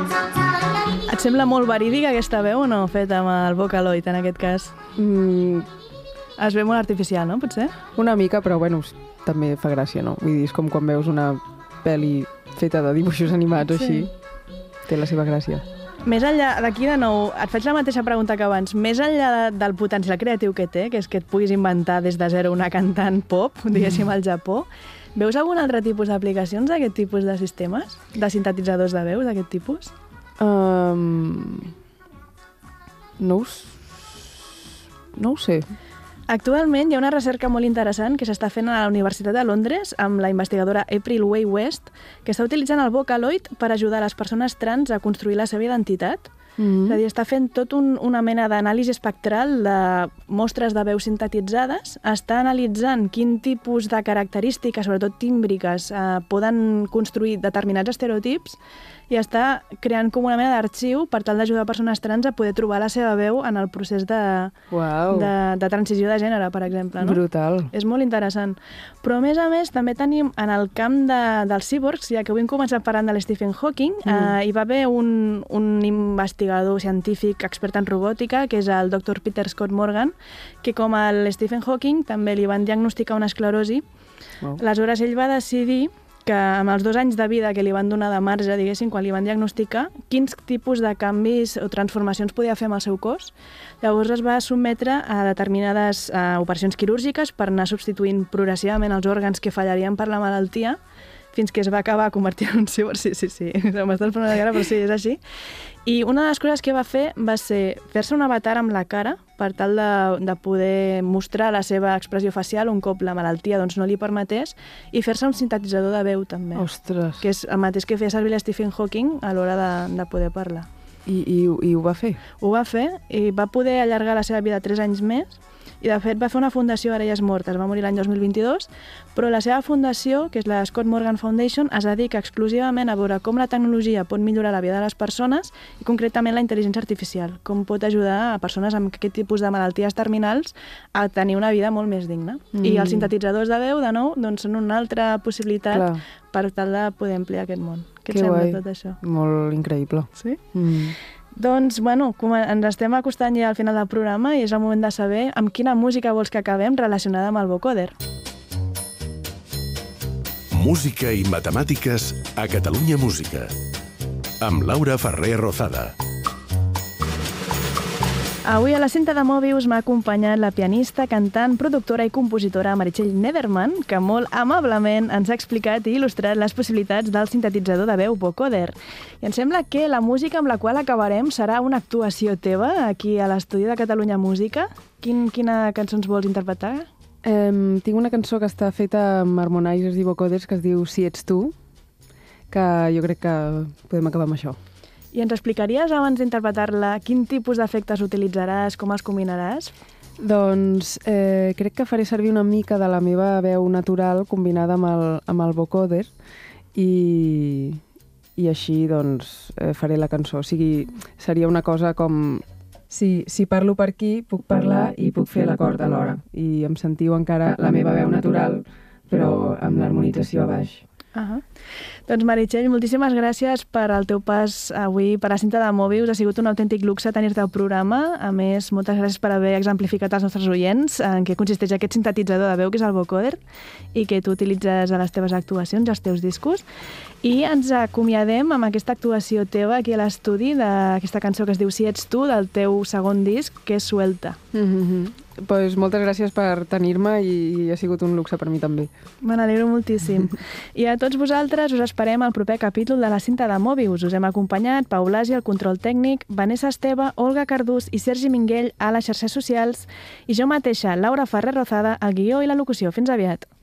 Et sembla molt verídica aquesta veu o no, feta amb el Vocaloid, en aquest cas? Es ve molt artificial, no, potser? Una mica, però bueno, també fa gràcia, no? Vull dir, és com quan veus una pel·li feta de dibuixos animats o així. Té la seva gràcia. Més enllà, d'aquí de nou, et faig la mateixa pregunta que abans. Més enllà del potencial creatiu que té, que és que et puguis inventar des de zero una cantant pop, diguéssim, al Japó, veus algun altre tipus d'aplicacions d'aquest tipus de sistemes? De sintetitzadors de veus d'aquest tipus? No ho sé. Actualment hi ha una recerca molt interessant que s'està fent a la Universitat de Londres amb la investigadora April Way West, que està utilitzant el Vocaloid per ajudar les persones trans a construir la seva identitat. És a dir, està fent tot una mena d'anàlisi espectral de mostres de veus sintetitzades, està analitzant quin tipus de característiques, sobretot tímbriques, poden construir determinats estereotips i està creant com una mena d'arxiu per tal d'ajudar persones trans a poder trobar la seva veu en el procés de transició de gènere, per exemple. No? Brutal. És molt interessant. Però, a més, també tenim en el camp dels cíborgs, ja que avui hem començat parlant de l'Stephen Hawking, hi va haver un investigador científic expert en robòtica, que és el Dr. Peter Scott Morgan, que com el Stephen Hawking també li van diagnosticar una esclerosi. Aleshores, ell va decidir que amb els 2 anys de vida que li van donar de marge, diguéssim, quan li van diagnosticar, quins tipus de canvis o transformacions podia fer amb el seu cos. Llavors es va sotmetre a determinades operacions quirúrgiques per anar substituint progressivament els òrgans que fallarien per la malaltia, fins que es va acabar convertint en un cíborg. Sí. M'estàs posant la cara, però sí, és així. I una de les coses que va fer va ser fer-se un avatar amb la cara per tal de poder mostrar la seva expressió facial un cop la malaltia no li permetés, i fer-se un sintetitzador de veu també. Ostres! Que és el mateix que feia servir l'Stephen Hawking a l'hora de poder parlar. I ho va fer? Ho va fer i va poder allargar la seva vida 3 anys més. I, de fet, va fer una fundació, ara ja és morta, es va morir l'any 2022, però la seva fundació, que és la Scott Morgan Foundation, es dedica exclusivament a veure com la tecnologia pot millorar la vida de les persones i, concretament, la intel·ligència artificial, com pot ajudar a persones amb aquest tipus de malalties terminals a tenir una vida molt més digna. I els sintetitzadors de veu, de nou, són una altra possibilitat per tal de poder ampliar aquest món. Què et sembla tot això? Molt increïble. Sí? Doncs, ens estem acostant ja al final del programa i és el moment de saber amb quina música vols que acabem relacionada amb el vocoder. Música i matemàtiques a Catalunya Música, amb Laura Ferrer Rozada. Avui a la cinta de Mobius m'ha acompanyat la pianista, cantant, productora i compositora Meritxell Nederman, que molt amablement ens ha explicat i il·lustrat les possibilitats del sintetitzador de veu vocoder. I em sembla que la música amb la qual acabarem serà una actuació teva aquí a l'estudi de Catalunya Música. Quina cançó ens vols interpretar? Tinc una cançó que està feta amb harmonizers i vocoders que es diu Si ets tu, que jo crec que podem acabar amb això. I ens explicaries, abans d'interpretar-la, quin tipus d'efectes utilitzaràs, com els combinaràs? Doncs crec que faré servir una mica de la meva veu natural combinada amb el vocoder i així doncs faré la cançó. O sigui, seria una cosa com... Si parlo per aquí, puc parlar i puc fer l'acord alhora. I em sentiu encara la meva veu natural, però amb l'harmonització a baix. Doncs Meritxell, moltíssimes gràcies per al teu pas avui per la cinta de Mobius. Ha sigut un autèntic luxe tenir-te al programa. A més, moltes gràcies per haver exemplificat als nostres oients en què consisteix aquest sintetitzador de veu, que és el vocoder, i que tu utilitzes a les teves actuacions, als teus discos. I ens acomiadem amb aquesta actuació teva aquí a l'estudi d'aquesta cançó que es diu Si ets tu, del teu segon disc, que és Suelta. Pues moltes gràcies per tenir-me i ha sigut un luxe per mi també. Me n'alegro moltíssim. I a tots vosaltres us esperem al proper capítol de la cinta de Mobius. Us hem acompanyat Pau Blasi al control tècnic, Vanessa Esteve, Olga Cardús i Sergi Minguell a les xarxes socials i jo mateixa, Laura Ferrer Rozada, al guió i la locució. Fins aviat.